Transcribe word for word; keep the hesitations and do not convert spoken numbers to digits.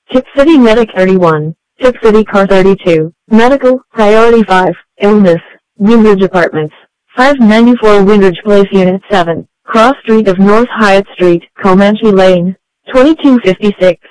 Tip City Medic thirty-one, Tip City Car thirty-two, Medical, Priority five, Illness, Windridge Apartments, five ninety-four Windridge Place Unit seven, Cross Street of North Hyatt Street, Comanche Lane, twenty-two fifty-six.